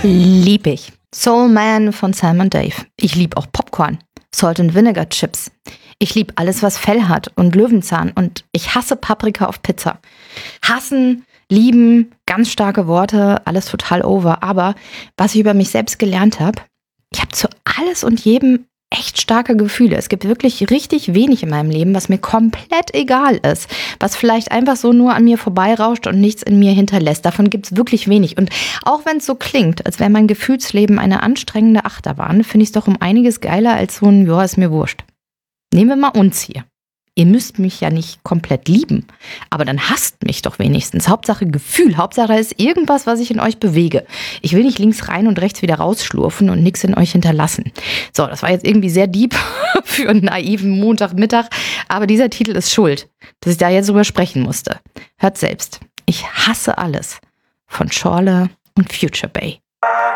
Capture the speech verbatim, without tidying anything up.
Lieb ich. Soul Man von Sam und Dave. Ich lieb auch Popcorn. Salt and Vinegar Chips. Ich lieb alles, was Fell hat und Löwenzahn. Und ich hasse Paprika auf Pizza. Hassen, lieben, ganz starke Worte, alles total over. Aber was ich über mich selbst gelernt habe, ich habe zu alles und jedem echt starke Gefühle. Es gibt wirklich richtig wenig in meinem Leben, was mir komplett egal ist. Was vielleicht einfach so nur an mir vorbeirauscht und nichts in mir hinterlässt. Davon gibt es wirklich wenig. Und auch wenn es so klingt, als wäre mein Gefühlsleben eine anstrengende Achterbahn, finde ich es doch um einiges geiler als so ein, ja, ist mir wurscht. Nehmen wir mal uns hier. Ihr müsst mich ja nicht komplett lieben, aber dann hasst mich doch wenigstens. Hauptsache Gefühl, Hauptsache ist irgendwas, was ich in euch bewege. Ich will nicht links rein und rechts wieder rausschlurfen und nichts in euch hinterlassen. So, das war jetzt irgendwie sehr deep für einen naiven Montagmittag, aber dieser Titel ist schuld, dass ich da jetzt drüber sprechen musste. Hört selbst. Ich hasse alles von Schorle und Future Bay.